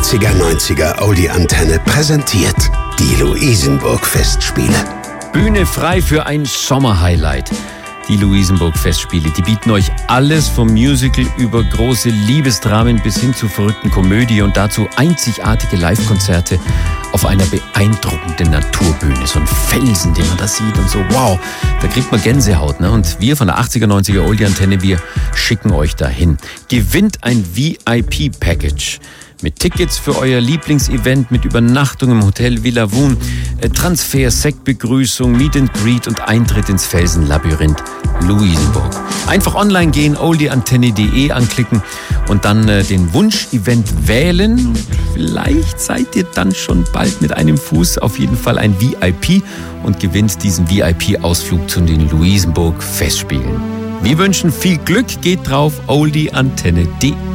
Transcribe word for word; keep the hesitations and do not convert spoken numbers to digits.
achtziger neunziger Oldie Antenne präsentiert die Luisenburg-Festspiele. Bühne frei für ein Sommerhighlight. Die Luisenburg-Festspiele, die bieten euch alles vom Musical über große Liebesdramen bis hin zu verrückten Komödie und dazu einzigartige Live-Konzerte auf einer beeindruckenden Naturbühne. So ein Felsen, den man da sieht und so, wow, da kriegt man Gänsehaut. Ne? Und wir von der achtziger neunziger Oldie Antenne, wir schicken euch dahin. Gewinnt ein V I P-Package. Mit Tickets für euer Lieblingsevent, mit Übernachtung im Hotel Villa Woon, Transfer, Sektbegrüßung, Meet and Greet und Eintritt ins Felsenlabyrinth Luisenburg. Einfach online gehen, oldie antenne punkt de anklicken und dann äh, den Wunsch-Event wählen. Vielleicht seid ihr dann schon bald mit einem Fuß auf jeden Fall ein V I P und gewinnt diesen V I P-Ausflug zu den Luisenburg-Festspielen. Wir wünschen viel Glück, geht drauf, oldie antenne punkt de.